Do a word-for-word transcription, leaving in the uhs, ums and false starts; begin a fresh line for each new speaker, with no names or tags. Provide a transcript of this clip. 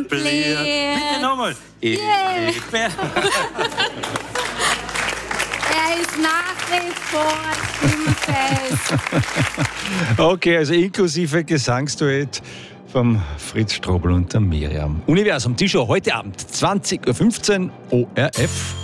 etabliert. Bitte nochmal.
Yeah. Er ist nach wie vor stimmfest.
Okay, also inklusive Gesangsduett vom Fritz Strobl und der Miriam. Universum, die Show heute Abend, zwanzig Uhr fünfzehn, O R F.